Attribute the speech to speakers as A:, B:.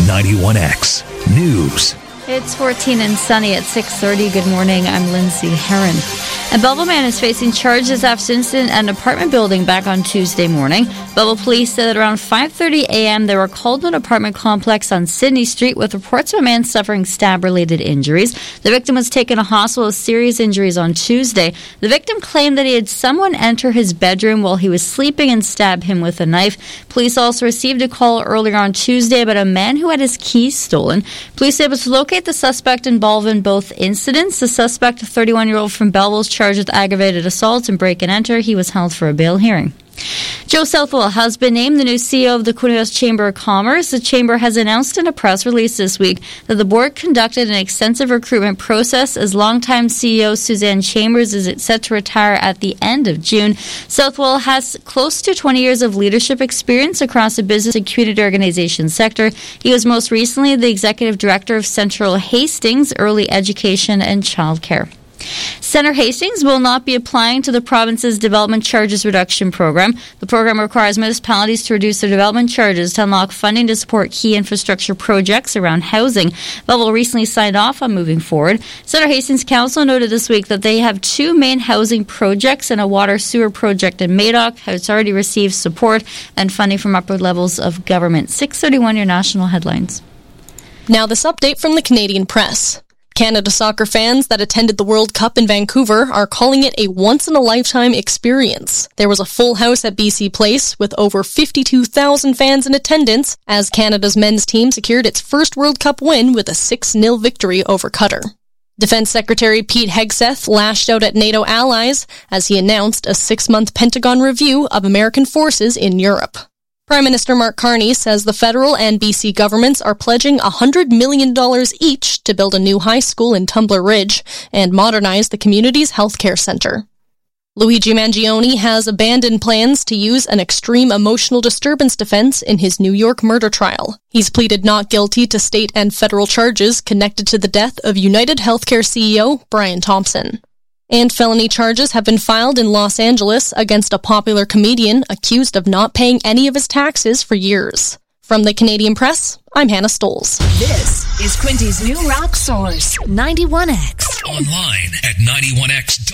A: 91X News.
B: It's 14 and sunny at 6:30. Good morning. I'm Lindsay Herron. A Belleville man is facing charges after an incident at an apartment building back on Tuesday morning. Belleville police said that around 5:30 a.m. they were called to an apartment complex on Sydney Street with reports of a man suffering stab-related injuries. The victim was taken to hospital with serious injuries on Tuesday. The victim claimed that he had someone enter his bedroom while he was sleeping and stab him with a knife. Police also received a call earlier on Tuesday about a man who had his keys stolen. Police were able to locate the suspect involved in both incidents. The suspect, a 31-year-old from Belleville, is charged with aggravated assault and break and enter. He was held for a bail hearing. Joe Southwell has been named the new CEO of the Queen West Chamber of Commerce. The Chamber has announced in a press release this week that the board conducted an extensive recruitment process as longtime CEO Suzanne Chambers is set to retire at the end of June. Southwell has close to 20 years of leadership experience across the business and community organization sector. He was most recently the executive director of Central Hastings Early Education and Childcare. Centre Hastings will not be applying to the province's Development Charges Reduction Program. The program requires municipalities to reduce their development charges to unlock funding to support key infrastructure projects around housing. Belleville recently signed off on moving forward. Centre Hastings Council noted this week that they have two main housing projects and a water sewer project in Madoc. It's already received support and funding from upper levels of government. 6:31, your national headlines.
C: Now this update from the Canadian Press. Canada soccer fans that attended the World Cup in Vancouver are calling it a once-in-a-lifetime experience. There was a full house at BC Place with over 52,000 fans in attendance as Canada's men's team secured its first World Cup win with a 6-0 victory over Qatar. Defense Secretary Pete Hegseth lashed out at NATO allies as he announced a 6-month Pentagon review of American forces in Europe. Prime Minister Mark Carney says the federal and BC governments are pledging $100 million each to build a new high school in Tumbler Ridge and modernize the community's healthcare center. Luigi Mangione has abandoned plans to use an extreme emotional disturbance defense in his New York murder trial. He's pleaded not guilty to state and federal charges connected to the death of United Healthcare CEO Brian Thompson. And felony charges have been filed in Los Angeles against a popular comedian accused of not paying any of his taxes for years. From the Canadian Press, I'm Hannah Stoles.
D: This is Quinty's new rock source, 91X.
A: Online at 91X.